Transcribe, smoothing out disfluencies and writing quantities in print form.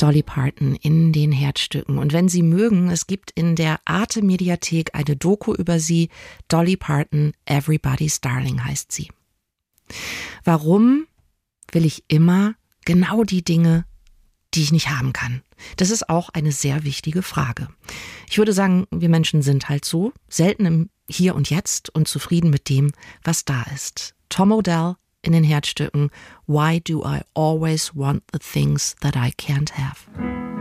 Dolly Parton in den Herzstücken. Und wenn Sie mögen, es gibt in der Arte-Mediathek eine Doku über sie. Dolly Parton, Everybody's Darling heißt sie. Warum will ich immer genau die Dinge, die ich nicht haben kann? Das ist auch eine sehr wichtige Frage. Ich würde sagen, wir Menschen sind halt so, selten im Hier und Jetzt und zufrieden mit dem, was da ist. Tom Odell in den Herzstücken Why do I always want the things that I can't have?